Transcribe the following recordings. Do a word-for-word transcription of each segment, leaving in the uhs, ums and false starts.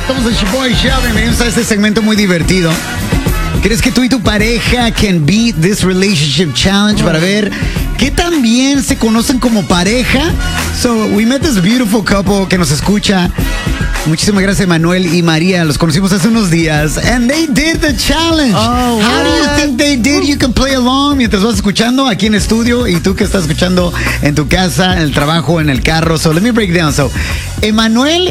Estamos en Shaboy Show. Bienvenidos a este segmento muy divertido. ¿Crees que tú y tu pareja can beat this relationship challenge para ver qué tan bien se conocen como pareja? So, we met this beautiful couple que nos escucha. Muchísimas gracias, Manuel y María. Los conocimos hace unos días. And they did the challenge. Oh, How do you think they did? You can play along mientras vas escuchando aquí en estudio y tú que estás escuchando en tu casa, en el trabajo, en el carro. So let me break down. So, Emmanuel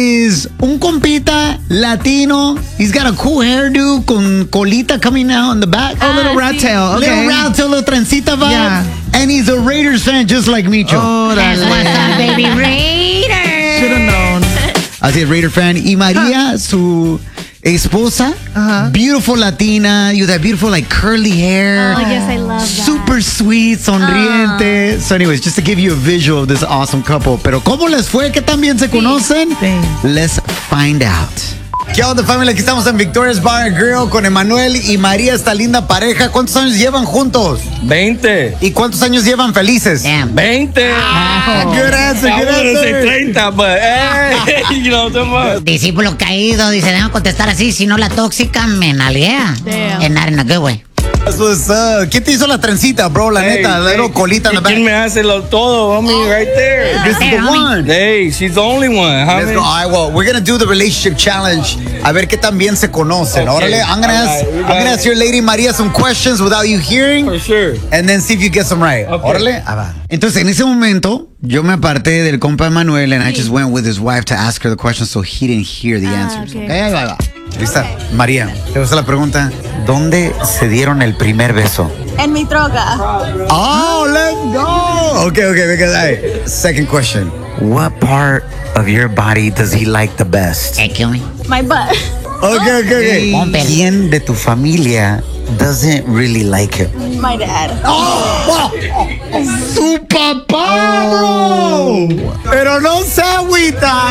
is un compita latino. He's got a cool hairdo con colita coming out in the back. Oh, little rat sí. tail. Okay. Little rat tail, little trencita vibe. Yeah. And he's a Raiders fan just like Micho. Oh, that's What's up, baby Raiders? Should have known. Así es, Raider fan. Y María, su esposa, Uh-huh. beautiful Latina, you that beautiful like curly hair. Oh, yes, I love that. Super sweet, sonriente. So anyways, just to give you a visual of this awesome couple. Pero ¿cómo les fue? ¿Qué tan bien se conocen? Sí. Let's find out. ¿Qué onda, familia? Aquí estamos en Victoria's Bar and Grill con Emmanuel y María, esta linda pareja. ¿Cuántos años llevan juntos? veinte. ¿Y cuántos años llevan felices? Damn. veinte. Ah, good answer, I good wanted to say answer. treinta, but hey, you know what I'm talking about. Discípulo caído, dice, debo contestar así, si no la tóxica me nalguea. Damn. And not in a good way. That's what's up. ¿Quién te hizo la trencita, bro? La Hey, neta, la hey, little colita en la ¿quién back. me hace lo todo, homie, right there? This is the Damn, homie. one. Hey, she's the only one, Let's go. homie. All right, well, we're gonna do the relationship challenge. A ver qué tan bien se conocen. Okay. Órale, I'm gonna All ask, right, we I'm got gonna it. ask your lady Maria some questions without you hearing, For sure. and then see if you get some right. Okay. Órale, ah, va. Entonces, en ese momento, yo me aparté del compa Manuel, and I just went with his wife to ask her the questions, so he didn't hear the answers. okay. Okay, ahí va, va. Lista, María. Te gusta la pregunta. ¿Dónde se dieron el primer beso? En mi troca. Oh, let's go. Okay, okay, because I. Second question. What part of your body does he like the best? Hey, kill me. My butt. Okay, okay, Hey. okay. ¿Quién de tu familia doesn't really like him? My dad. ¡Oh! ¡Su papá, bro! Pero no se agüita.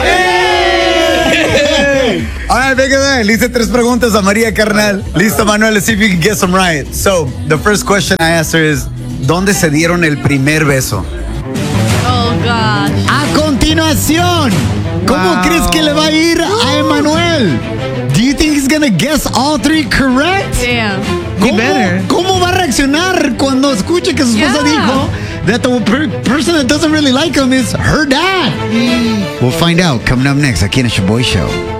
¡Ey! All right, venga, venga. Le hice tres preguntas a María, carnal. Listo, Manuel. Let's see if you can get some right. So, the first question I asked her is, ¿dónde se dieron el primer beso? Oh, gosh. A continuación, ¿cómo Wow. crees que le va a ir a Emmanuel? Do you think he's gonna guess all three correct? Damn. He ¿Cómo, better. ¿Cómo va a reaccionar cuando escuche que su esposa Yeah. dijo that the per- person that doesn't really like him is her dad? We'll find out coming up next aquí en el Shaboy Show.